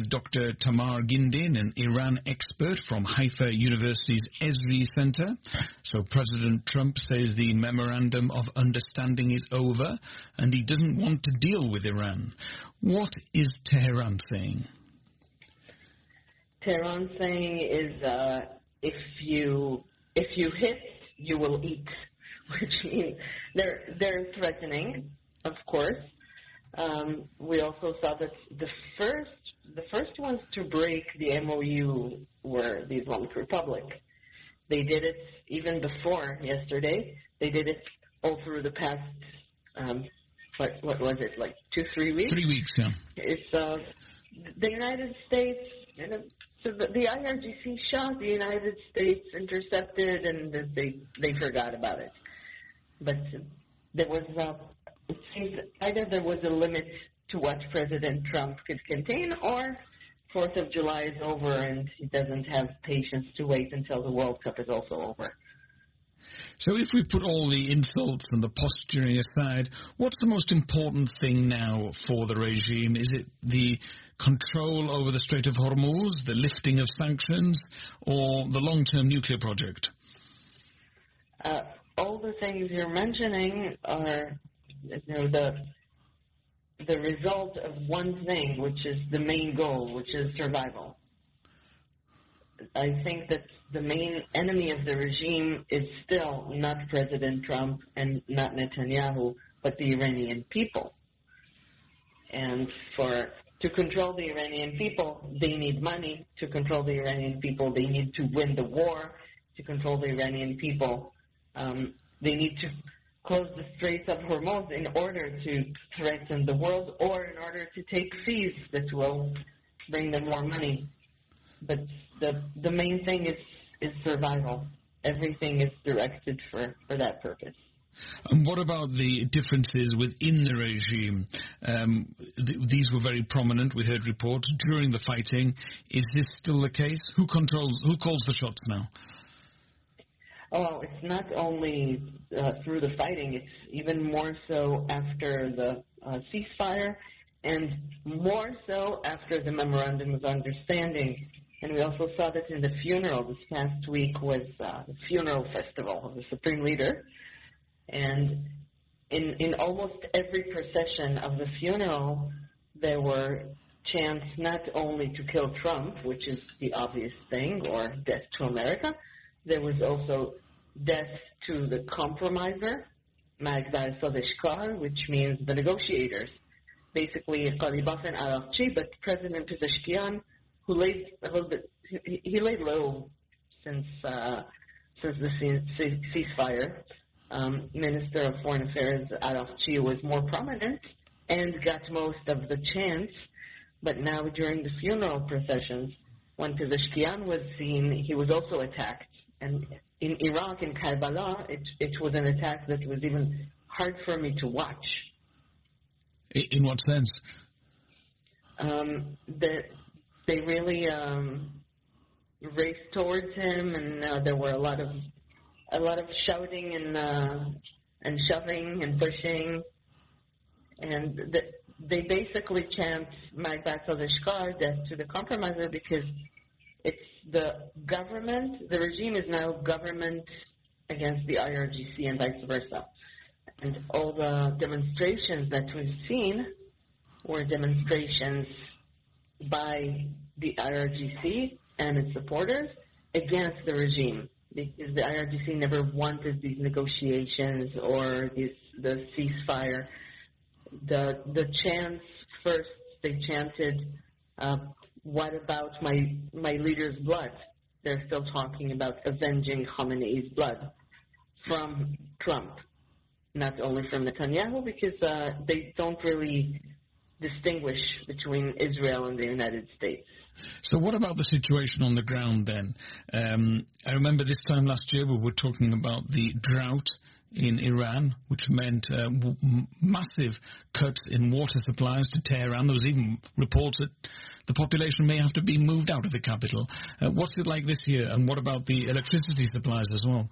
with Dr. Tamar Gindin, an Iran expert from Haifa University's Esri Center. So President Trump says the Memorandum of Understanding is over and he doesn't want to deal with Iran. What is Tehran saying? Tehran saying is if you hit, you will eat, which means they're threatening, of course. We also saw that the first ones to break the MOU were the Islamic Republic. They did it even before yesterday. They did it all through the past, what was it, like 2-3 weeks? 3 weeks, yeah. It's the United States, so the IRGC shot, the United States intercepted, and they forgot about it. But there was, it seems either there was a limit to what President Trump could contain, or 4th of July is over and he doesn't have patience to wait until the World Cup is also over. So if we put all the insults and the posturing aside, what's the most important thing now for the regime? Is it the control over the Strait of Hormuz, the lifting of sanctions, or the long-term nuclear project? All the things you're mentioning are the result of one thing, which is the main goal, which is survival. I think that the main enemy of the regime is still not President Trump and not Netanyahu, but the Iranian people. And to control the Iranian people, they need money. To control the Iranian people, they need to win the war. To control the Iranian people, they need to close the Straits of Hormuz in order to threaten the world, or in order to take fees that will bring them more money. But the main thing is survival. Everything is directed for that purpose. And what about the differences within the regime? These were very prominent. We heard reports during the fighting. Is this still the case? Who calls the shots now? Oh, it's not only through the fighting. It's even more so after the ceasefire, and more so after the Memorandum of Understanding. And we also saw that in the funeral. This past week was the funeral festival of the Supreme Leader. And in almost every procession of the funeral, there were chants not only to kill Trump, which is the obvious thing, or death to America. There was also death to the compromiser, Magdal Sodeshkar, which means the negotiators. Basically, Qalibafen Araqchi, but President Pezeshkian, who laid a little bit, he laid low since the ceasefire. Minister of Foreign Affairs Araqchi was more prominent and got most of the chants, but now during the funeral processions, when Pezeshkian was seen, he was also attacked. And in Iraq, in Karbala, it was an attack that was even hard for me to watch. In what sense? They really raced towards him, and there were a lot of shouting and shoving and pushing, and they basically chant Magdal Sodeshkar, death to the compromiser, because it's the government. The regime is now government against the IRGC and vice versa. And all the demonstrations that we've seen were demonstrations by the IRGC and its supporters against the regime, because the IRGC never wanted these negotiations or the ceasefire. The chants first, they chanted, what about my leader's blood? They're still talking about avenging Khamenei's blood from Trump, not only from Netanyahu, because they don't really distinguish between Israel and the United States. So what about the situation on the ground then? I remember this time last year we were talking about the drought in Iran, which meant massive cuts in water supplies to Tehran. There was even reports that the population may have to be moved out of the capital. What's it like this year, and what about the electricity supplies as well?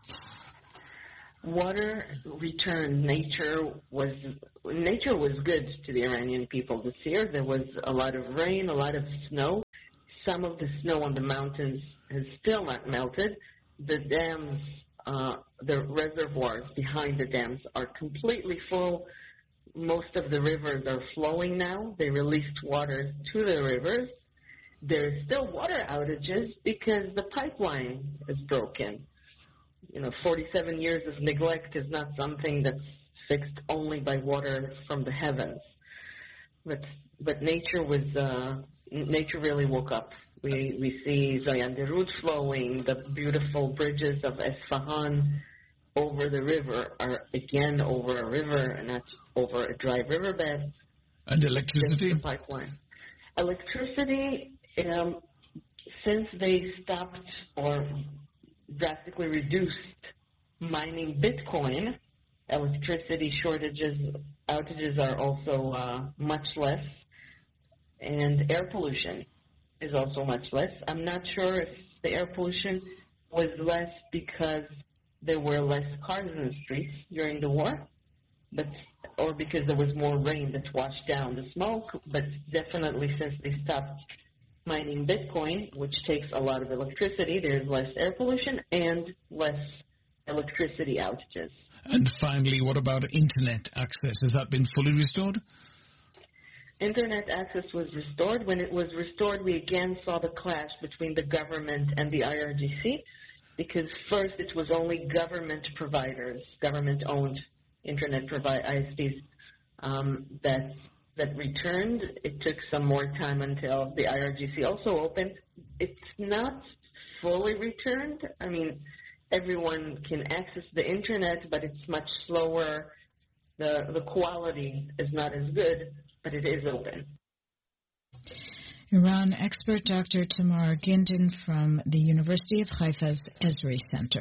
Water returned. Nature was good to the Iranian people this year. There was a lot of rain, a lot of snow. some of the snow on the mountains has still not melted. The dams, the reservoirs behind the dams are completely full. Most of the rivers are flowing now. They released water to the rivers. There's still water outages because the pipeline is broken. 47 years of neglect is not something that's fixed only by water from the heavens. But nature really woke up. We see Zayan Derut flowing. The beautiful bridges of Esfahan over the river are again over a river and not over a dry riverbed. And electricity? The pipeline. Electricity, since they stopped or drastically reduced mining Bitcoin, electricity outages are also much less, and air pollution is also much less. I'm not sure if the air pollution was less because there were less cars in the streets during the war, or because there was more rain that washed down the smoke, but definitely since they stopped mining Bitcoin, which takes a lot of electricity, there's less air pollution and less electricity outages. And finally, what about internet access? Has that been fully restored? Internet access was restored. When it was restored, we again saw the clash between the government and the IRGC, because first it was only government providers, government-owned internet ISPs that returned. It took some more time until the IRGC also opened. It's not fully returned. I mean, everyone can access the internet, but it's much slower. The quality is not as good, but it is open. Iran expert Dr. Tamar Gindin from the University of Haifa's Esri Center.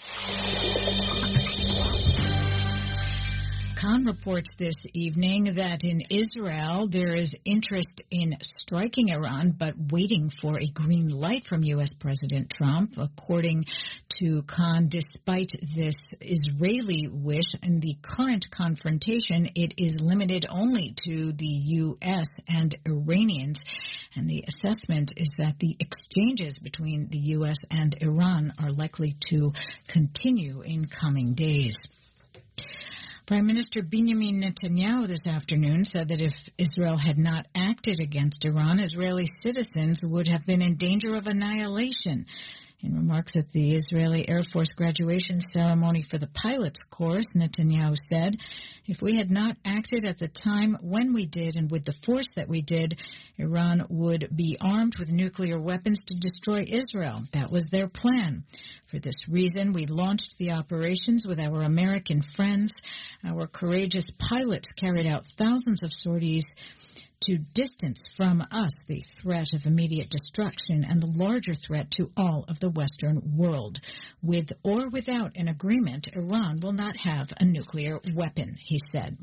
Khan reports this evening that in Israel there is interest in striking Iran, but waiting for a green light from U.S. President Trump. According to Khan, despite this Israeli wish in the current confrontation, it is limited only to the U.S. and Iranians. And the assessment is that the exchanges between the U.S. and Iran are likely to continue in coming days. Prime Minister Benjamin Netanyahu this afternoon said that if Israel had not acted against Iran, Israeli citizens would have been in danger of annihilation. In remarks at the Israeli Air Force graduation ceremony for the pilots course, Netanyahu said, if we had not acted at the time when we did and with the force that we did, Iran would be armed with nuclear weapons to destroy Israel. That was their plan. For this reason, we launched the operations with our American friends. Our courageous pilots carried out thousands of sorties to distance from us the threat of immediate destruction and the larger threat to all of the Western world. With or without an agreement, Iran will not have a nuclear weapon, he said.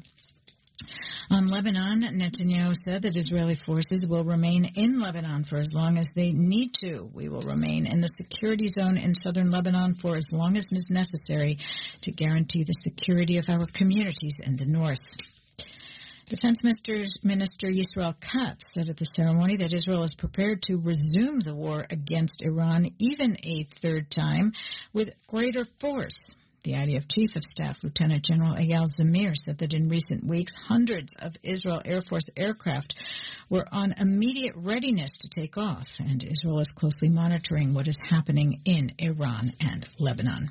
On Lebanon, Netanyahu said that Israeli forces will remain in Lebanon for as long as they need to. We will remain in the security zone in southern Lebanon for as long as is necessary to guarantee the security of our communities in the north. Defense Minister Yisrael Katz said at the ceremony that Israel is prepared to resume the war against Iran even a third time with greater force. The IDF Chief of Staff, Lieutenant General Eyal Zamir, said that in recent weeks, hundreds of Israel Air Force aircraft were on immediate readiness to take off, and Israel is closely monitoring what is happening in Iran and Lebanon.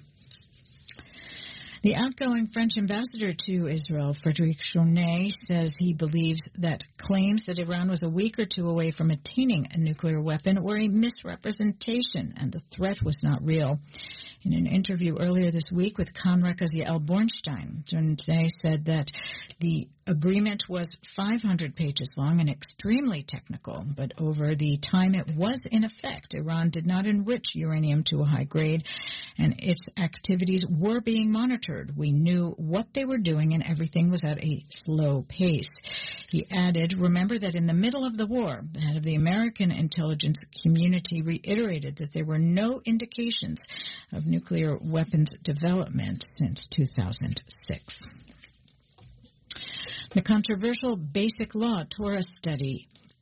The outgoing French ambassador to Israel, Frédéric Journet, says he believes that claims that Iran was a week or two away from attaining a nuclear weapon were a misrepresentation and the threat was not real. In an interview earlier this week with Conrad Yael Bornstein, Journet said that the agreement was 500 pages long and extremely technical, but over the time it was in effect, Iran did not enrich uranium to a high grade, and its activities were being monitored. We knew what they were doing, and everything was at a slow pace. He added, remember that in the middle of the war, the head of the American intelligence community reiterated that there were no indications of nuclear weapons development since 2006. The controversial Basic Law Torah study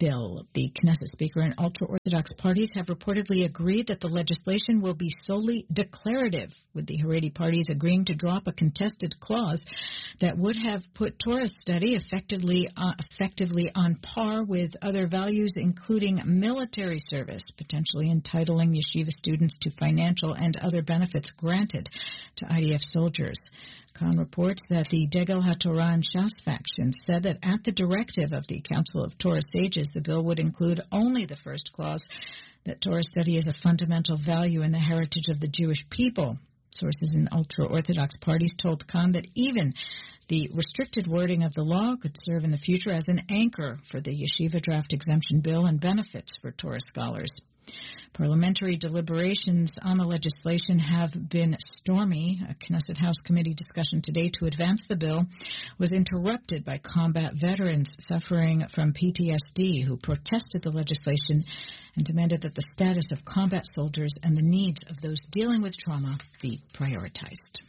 bill. The Knesset Speaker and ultra-Orthodox parties have reportedly agreed that the legislation will be solely declarative, with the Haredi parties agreeing to drop a contested clause that would have put Torah study effectively on par with other values, including military service, potentially entitling yeshiva students to financial and other benefits granted to IDF soldiers. Khan reports that the Degel HaTorah and Shas factions said that at the directive of the Council of Torah Sages, the bill would include only the first clause, that Torah study is a fundamental value in the heritage of the Jewish people. Sources in ultra-Orthodox parties told Khan that even the restricted wording of the law could serve in the future as an anchor for the yeshiva draft exemption bill and benefits for Torah scholars. Parliamentary deliberations on the legislation have been stormy. A Knesset House committee discussion today to advance the bill was interrupted by combat veterans suffering from PTSD who protested the legislation and demanded that the status of combat soldiers and the needs of those dealing with trauma be prioritized.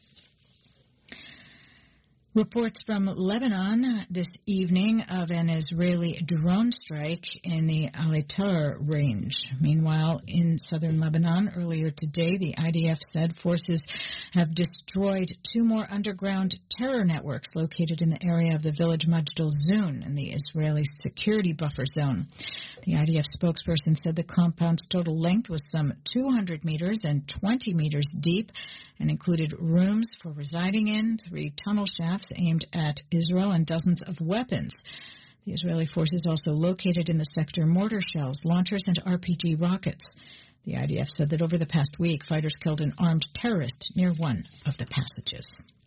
Reports from Lebanon this evening of an Israeli drone strike in the Al-Tar range. Meanwhile, in southern Lebanon, earlier today, the IDF said forces have destroyed 2 more underground terror networks located in the area of the village Majdal Zun in the Israeli security buffer zone. The IDF spokesperson said the compound's total length was some 200 meters and 20 meters deep and included rooms for residing in, 3 tunnel shafts aimed at Israel, and dozens of weapons. The Israeli forces also located in the sector mortar shells, launchers, and RPG rockets. The IDF said that over the past week, fighters killed an armed terrorist near one of the passages.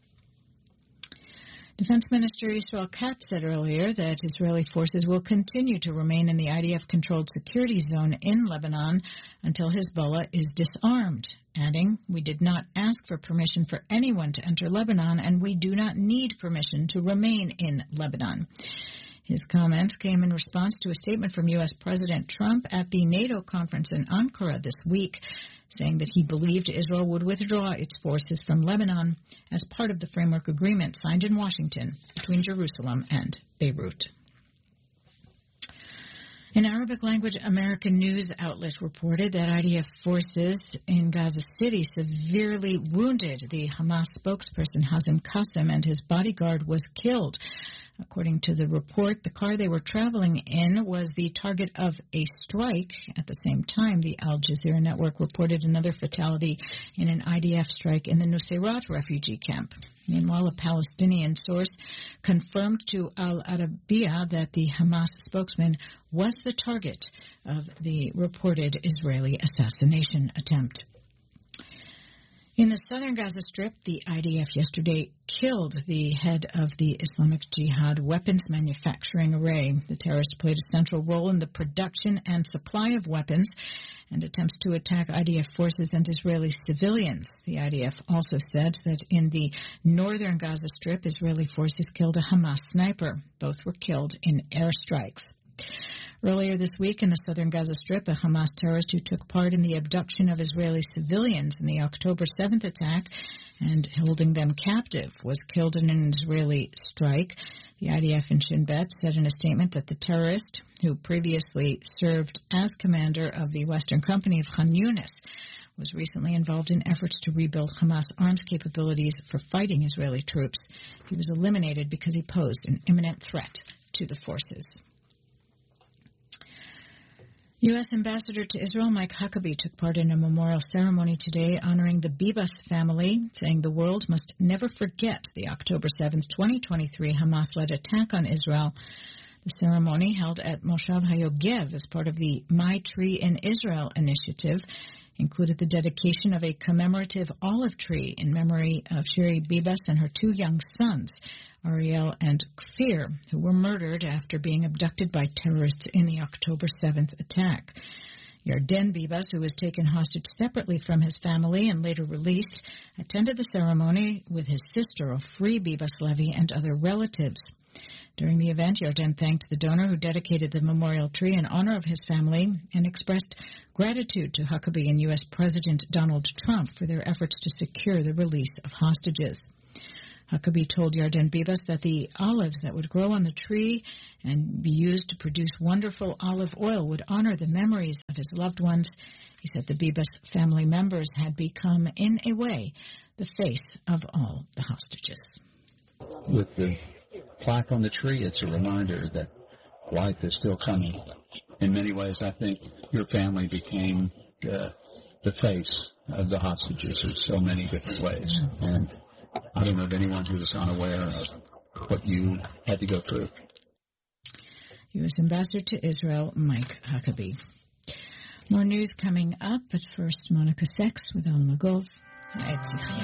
Defense Minister Israel Katz said earlier that Israeli forces will continue to remain in the IDF-controlled security zone in Lebanon until Hezbollah is disarmed, adding, "We did not ask for permission for anyone to enter Lebanon, and we do not need permission to remain in Lebanon." His comments came in response to a statement from U.S. President Trump at the NATO conference in Ankara this week, saying that he believed Israel would withdraw its forces from Lebanon as part of the framework agreement signed in Washington between Jerusalem and Beirut. An Arabic-language American news outlet reported that IDF forces in Gaza City severely wounded the Hamas spokesperson Hazem Qasem, and his bodyguard was killed. According to the report, the car they were traveling in was the target of a strike. At the same time, the Al Jazeera network reported another fatality in an IDF strike in the Nuseirat refugee camp. Meanwhile, a Palestinian source confirmed to Al Arabiya that the Hamas spokesman was the target of the reported Israeli assassination attempt. In the southern Gaza Strip, the IDF yesterday killed the head of the Islamic Jihad weapons manufacturing array. The terrorist played a central role in the production and supply of weapons and attempts to attack IDF forces and Israeli civilians. The IDF also said that in the northern Gaza Strip, Israeli forces killed a Hamas sniper. Both were killed in airstrikes. Earlier this week in the southern Gaza Strip, a Hamas terrorist who took part in the abduction of Israeli civilians in the October 7th attack and holding them captive was killed in an Israeli strike. The IDF in Shin Bet said in a statement that the terrorist, who previously served as commander of the Western Company of Khan Yunis, was recently involved in efforts to rebuild Hamas arms capabilities for fighting Israeli troops. He was eliminated because he posed an imminent threat to the forces. U.S. Ambassador to Israel Mike Huckabee took part in a memorial ceremony today honoring the Bibas family, saying the world must never forget the October 7th, 2023 Hamas-led attack on Israel. The ceremony, held at Moshav HaYogev as part of the My Tree in Israel initiative, included the dedication of a commemorative olive tree in memory of Shiri Bibas and her 2 young sons, Ariel and Kfir, who were murdered after being abducted by terrorists in the October 7th attack. Yarden Bibas, who was taken hostage separately from his family and later released, attended the ceremony with his sister, Ofri Bibas Levy, and other relatives. During the event, Yarden thanked the donor who dedicated the memorial tree in honor of his family and expressed gratitude to Huckabee and U.S. President Donald Trump for their efforts to secure the release of hostages. Huckabee told Yarden Bibas that the olives that would grow on the tree and be used to produce wonderful olive oil would honor the memories of his loved ones. He said the Bibas family members had become, in a way, the face of all the hostages. With the plaque on the tree, it's a reminder that life is still coming. In many ways, I think your family became the face of the hostages in so many different ways. And I don't know of anyone who is unaware of what you had to go through. U.S. Ambassador to Israel, Mike Huckabee. More news coming up, but first, Monica Sex with Al Magov.